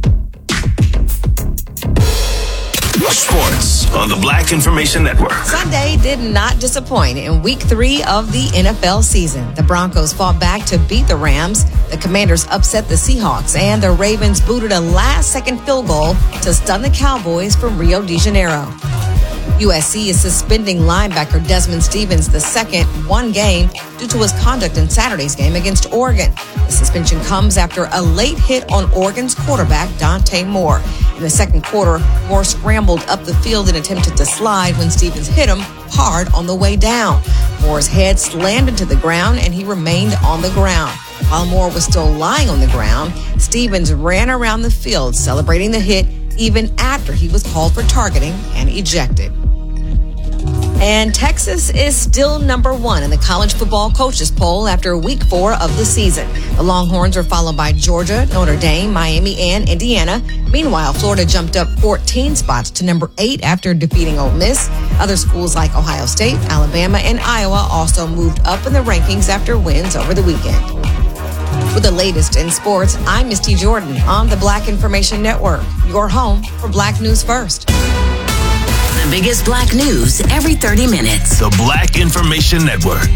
Sports on the Black Information Network. Sunday did not disappoint in week 3 of the NFL season. The Broncos fought back to beat the Rams. The Commanders upset the Seahawks, and the Ravens booted a last-second field goal to stun the Cowboys from Rio de Janeiro. USC is suspending linebacker Desmond Stevens II 1 game due to his conduct in Saturday's game against Oregon. The suspension comes after a late hit on Oregon's quarterback Dante Moore. In the second quarter, Moore scrambled up the field and attempted to slide when Stevens hit him hard on the way down. Moore's head slammed into the ground and he remained on the ground. While Moore was still lying on the ground, Stevens ran around the field celebrating the hit even after he was called for targeting and ejected. And Texas is still number 1 in the college football coaches poll after week 4 of the season. The Longhorns are followed by Georgia, Notre Dame, Miami, and Indiana. Meanwhile, Florida jumped up 14 spots to number 8 after defeating Ole Miss. Other schools like Ohio State, Alabama, and Iowa also moved up in the rankings after wins over the weekend. With the latest in sports, I'm Misty Jordan on the Black Information Network, your home for Black News First. The biggest Black news every 30 minutes. The Black Information Network.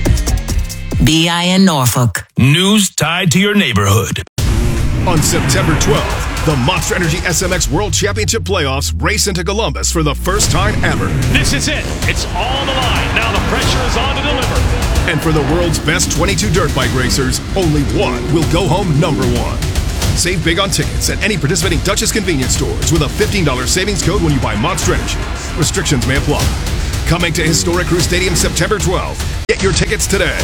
BIN Norfolk. News tied to your neighborhood. On September 12th, the Monster Energy SMX World Championship Playoffs race into Columbus for the first time ever. This is it. It's all the line. Now the pressure is on to deliver. And for the world's best 22 dirt bike racers, only one will go home number 1. Save big on tickets at any participating Duchess convenience stores with a $15 savings code when you buy Monster Energy. Restrictions may apply. Coming to Historic Crew Stadium September 12th. Get your tickets today.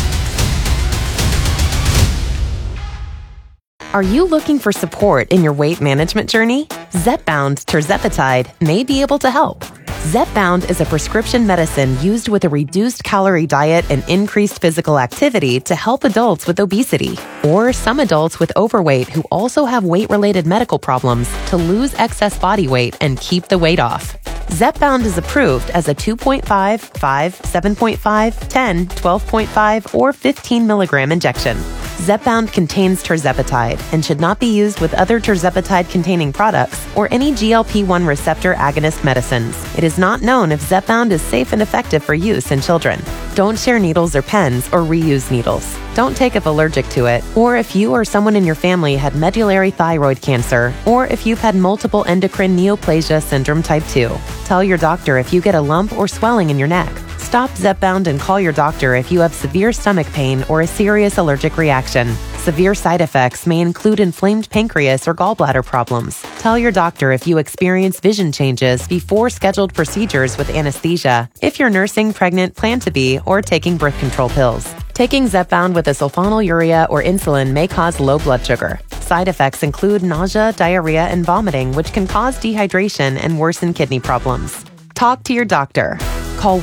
Are you looking for support in your weight management journey? Zepbound tirzepatide may be able to help. Zepbound is a prescription medicine used with a reduced calorie diet and increased physical activity to help adults with obesity or some adults with overweight who also have weight-related medical problems to lose excess body weight and keep the weight off. Zepbound is approved as a 2.5, 5, 7.5, 10, 12.5, or 15 milligram injection. Zepbound contains tirzepatide and should not be used with other tirzepatide-containing products or any GLP-1 receptor agonist medicines. It is not known if Zepbound is safe and effective for use in children. Don't share needles or pens or reuse needles. Don't take if allergic to it, or if you or someone in your family had medullary thyroid cancer, or if you've had multiple endocrine neoplasia syndrome type 2. Tell your doctor if you get a lump or swelling in your neck. Stop Zepbound and call your doctor if you have severe stomach pain or a serious allergic reaction. Severe side effects may include inflamed pancreas or gallbladder problems. Tell your doctor if you experience vision changes before scheduled procedures with anesthesia, if you're nursing, pregnant, plan to be, or taking birth control pills. Taking Zepbound with a sulfonylurea or insulin may cause low blood sugar. Side effects include nausea, diarrhea, and vomiting, which can cause dehydration and worsen kidney problems. Talk to your doctor. Call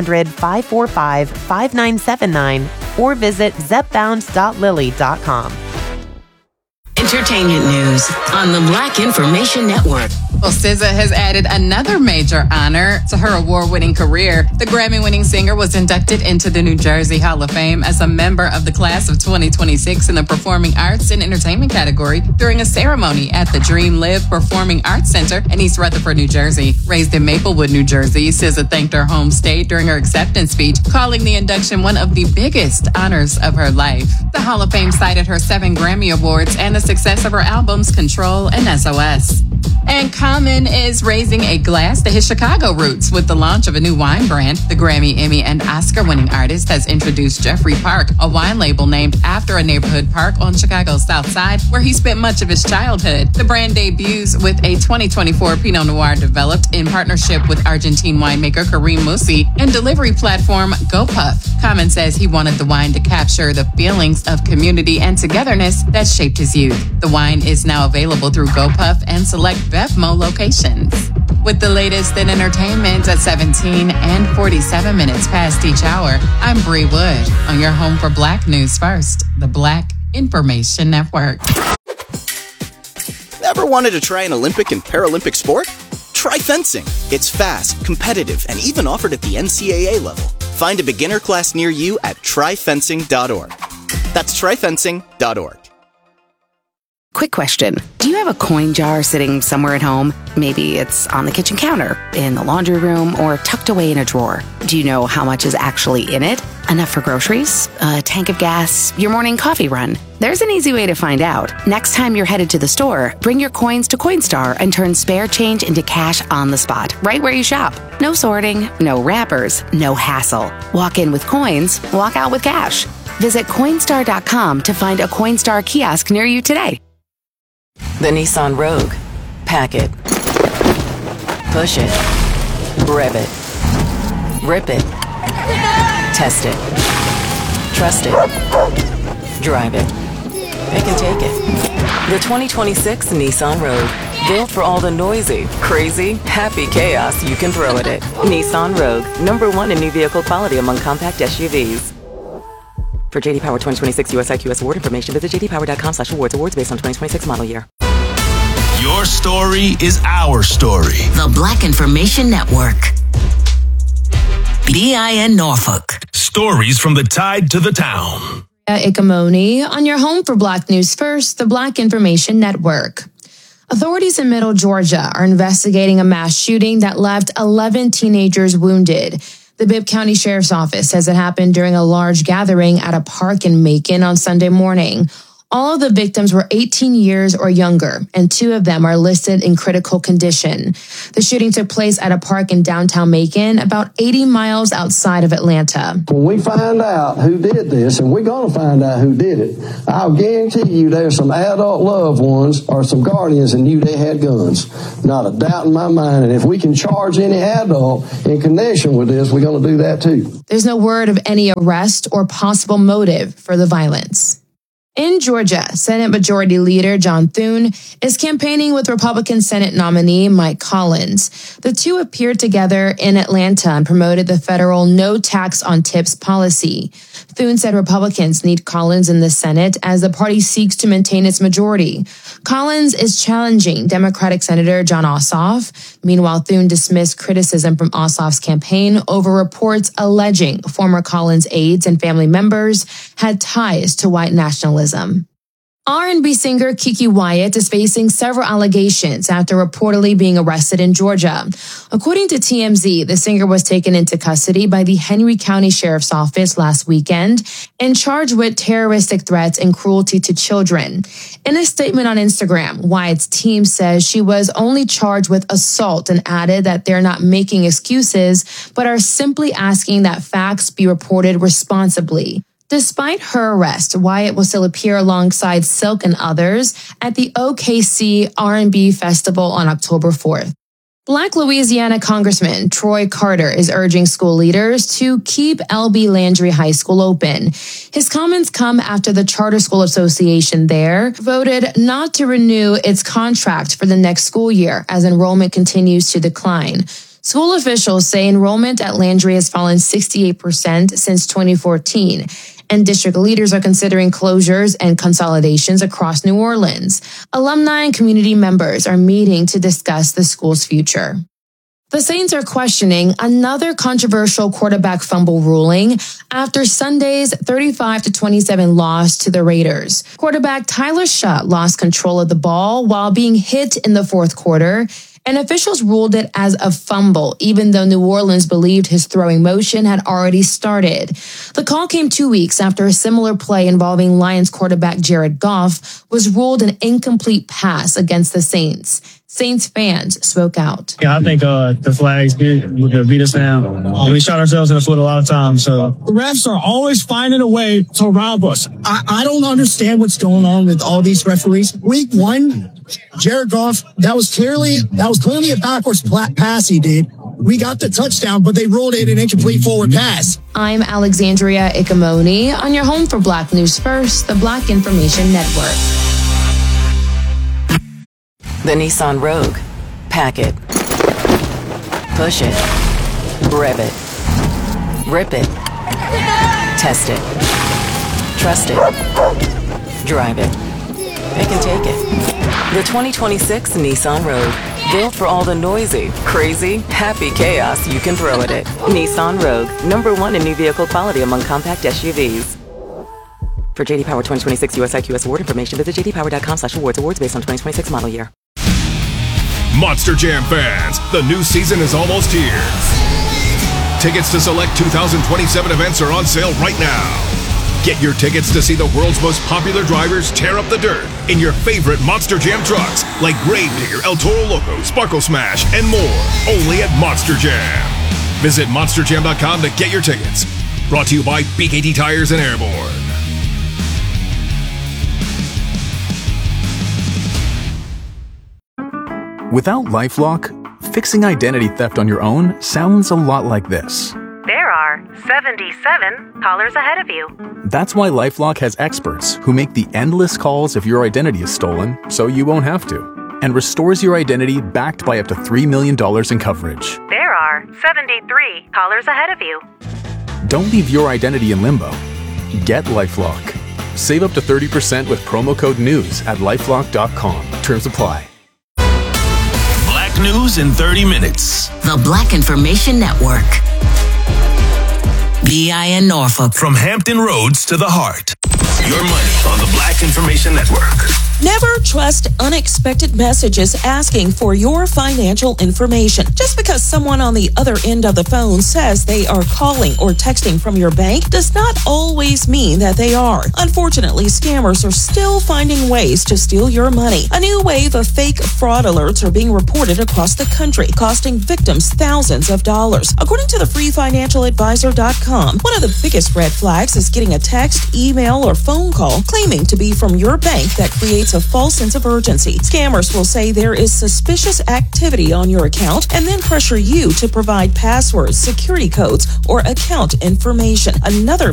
1-800-545-5979 or visit zepbound.lily.com. Entertainment news on the Black Information Network. Well, SZA has added another major honor to her award-winning career. The Grammy-winning singer was inducted into the New Jersey Hall of Fame as a member of the class of 2026 in the Performing Arts and Entertainment category during a ceremony at the Dream Live Performing Arts Center in East Rutherford, New Jersey. Raised in Maplewood, New Jersey, SZA thanked her home state during her acceptance speech, calling the induction one of the biggest honors of her life. The Hall of Fame cited her 7 Grammy Awards and the success of her albums Control and SOS. And Common is raising a glass to his Chicago roots with the launch of a new wine brand. The Grammy, Emmy, and Oscar-winning artist has introduced Jeffrey Park, a wine label named after a neighborhood park on Chicago's South Side, where he spent much of his childhood. The brand debuts with a 2024 Pinot Noir developed in partnership with Argentine winemaker Karim Moussi and delivery platform GoPuff. Common says he wanted the wine to capture the feelings of community and togetherness that shaped his youth. The wine is now available through GoPuff and select BevMo locations. With the latest in entertainment at 17 and 47 minutes past each hour, I'm Bree Wood on your home for Black News First, the Black Information Network. Ever wanted to try an Olympic and Paralympic sport? Try fencing. It's fast, competitive, and even offered at the NCAA level. Find a beginner class near you at tryfencing.org. That's tryfencing.org. Quick question. Do you have a coin jar sitting somewhere at home? Maybe it's on the kitchen counter, in the laundry room, or tucked away in a drawer. Do you know how much is actually in it? Enough for groceries? A tank of gas? Your morning coffee run? There's an easy way to find out. Next time you're headed to the store, bring your coins to Coinstar and turn spare change into cash on the spot, right where you shop. No sorting, no wrappers, no hassle. Walk in with coins, walk out with cash. Visit Coinstar.com to find a Coinstar kiosk near you today. The Nissan Rogue. Pack it. Push it. Rev it. Rip it. Test it. Trust it. Drive it. They can take it. The 2026 Nissan Rogue. Built for all the noisy, crazy, happy chaos you can throw at it. Nissan Rogue. #1 in new vehicle quality among compact SUVs. For JD Power 2026 US IQS award information, visit jdpower.com/awards. Awards based on 2026 model year. Your story is our story. The Black Information Network. BIN Norfolk. Stories from the tide to the town. Ikamoni on your home for Black News First, the Black Information Network. Authorities in Middle Georgia are investigating a mass shooting that left 11 teenagers wounded. The Bibb County Sheriff's Office says it happened during a large gathering at a park in Macon on Sunday morning. All of the victims were 18 years or younger, and 2 of them are listed in critical condition. The shooting took place at a park in downtown Macon, about 80 miles outside of Atlanta. When we find out who did this, and we're going to find out who did it, I'll guarantee you there's some adult loved ones or some guardians that knew they had guns. Not a doubt in my mind. And if we can charge any adult in connection with this, we're going to do that too. There's no word of any arrest or possible motive for the violence. In Georgia, Senate Majority Leader John Thune is campaigning with Republican Senate nominee Mike Collins. The two appeared together in Atlanta and promoted the federal no tax on tips policy. Thune said Republicans need Collins in the Senate as the party seeks to maintain its majority. Collins is challenging Democratic Senator Jon Ossoff. Meanwhile, Thune dismissed criticism from Ossoff's campaign over reports alleging former Collins aides and family members had ties to white nationalism. R&B singer Keke Wyatt is facing several allegations after reportedly being arrested in Georgia. According to TMZ, the singer was taken into custody by the Henry County Sheriff's Office last weekend and charged with terroristic threats and cruelty to children. In a statement on Instagram, Wyatt's team says she was only charged with assault and added that they're not making excuses, but are simply asking that facts be reported responsibly. Despite her arrest, Wyatt will still appear alongside Silk and others at the OKC R&B Festival on October 4th. Black Louisiana Congressman Troy Carter is urging school leaders to keep L.B. Landry High School open. His comments come after the Charter School Association there voted not to renew its contract for the next school year as enrollment continues to decline. School officials say enrollment at Landry has fallen 68% since 2014, and district leaders are considering closures and consolidations across New Orleans. Alumni and community members are meeting to discuss the school's future. The Saints are questioning another controversial quarterback fumble ruling after Sunday's 35-27 loss to the Raiders. Quarterback Tyler Shutt lost control of the ball while being hit in the fourth quarter, and officials ruled it as a fumble, even though New Orleans believed his throwing motion had already started. The call came 2 weeks after a similar play involving Lions quarterback Jared Goff was ruled an incomplete pass against the Saints. Saints fans spoke out. Yeah, I think the flags beat us down. We shot ourselves in the foot a lot of times. So the refs are always finding a way to rob us. I don't understand what's going on with all these referees. Week 1, Jared Goff, that was clearly a backwards pass he did. We got the touchdown, but they ruled it an incomplete forward pass. I'm Alexandria Ikamoni on your home for Black News First, the Black Information Network. The Nissan Rogue. Pack it. Push it. Rev it. Rip it. Test it. Trust it. Drive it. They can take it. The 2026 Nissan Rogue. Built for all the noisy, crazy, happy chaos you can throw at it. Nissan Rogue. #1 in new vehicle quality among compact SUVs. For JD Power 2026 US IQS award information, visit jdpower.com/awards. Awards based on 2026 model year. Monster Jam fans, the new season is almost here. Tickets to select 2027 events are on sale right now. Get your tickets to see the world's most popular drivers tear up the dirt in your favorite Monster Jam trucks like Gravedigger, El Toro Loco, Sparkle Smash, and more. Only at Monster Jam. Visit monsterjam.com to get your tickets. Brought to you by BKT Tires and Airborne. Without LifeLock, fixing identity theft on your own sounds a lot like this. There are 77 callers ahead of you. That's why LifeLock has experts who make the endless calls if your identity is stolen, so you won't have to, and restores your identity backed by up to $3 million in coverage. There are 73 callers ahead of you. Don't leave your identity in limbo. Get LifeLock. Save up to 30% with promo code NEWS at LifeLock.com. Terms apply. Black news in 30 minutes. The Black Information Network. BIN Norfolk. From Hampton Roads to the heart. Your money on the Black Information Network. Never trust unexpected messages asking for your financial information. Just because someone on the other end of the phone says they are calling or texting from your bank does not always mean that they are. Unfortunately, scammers are still finding ways to steal your money. A new wave of fake fraud alerts are being reported across the country, costing victims thousands of dollars. According to the freefinancialadvisor.com, one of the biggest red flags is getting a text, email, or phone call claiming to be from your bank that creates a false sense of urgency. Scammers will say there is suspicious activity on your account and then pressure you to provide passwords, security codes, or account information. Another